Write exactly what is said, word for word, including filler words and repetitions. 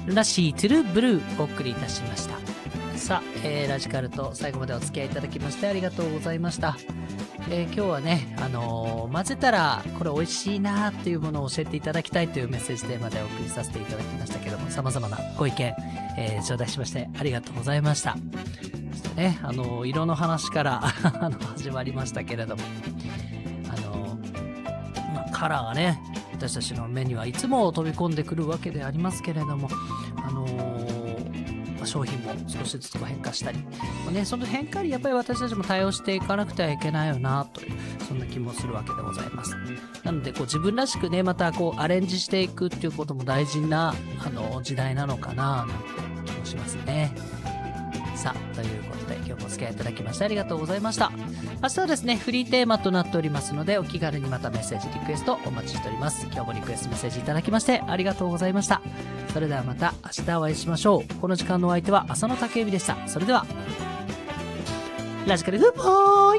ルナシートゥルブルーお送りいたしました。さあ、えー、ラジカルと最後までお付き合いいただきましてありがとうございました。えー、今日はね、あのー、混ぜたらこれ美味しいなーっていうものを教えていただきたいというメッセージテーマでお送りさせていただきましたけども、様々なご意見、えー、頂戴しましてありがとうございました。そしてね、あのー、色の話からあの始まりましたけれども、あのーまあ、カラーがね、私たちの目にはいつも飛び込んでくるわけでありますけれども、あのー商品も少しずつ変化したり、ね、その変化にやっぱり私たちも対応していかなくてはいけないよなという、そんな気もするわけでございます。なのでこう自分らしくね、またこうアレンジしていくっていうことも大事なあの時代なのかななんて気もしますね。さあ、ということで今日もお付き合いいただきましてありがとうございました。明日はですね、フリーテーマとなっておりますので、お気軽にまたメッセージリクエストお待ちしております。今日もリクエストメッセージいただきましてありがとうございました。それではまた明日お会いしましょう。この時間のお相手は浅野武文でした。それではラジカルグッバイ。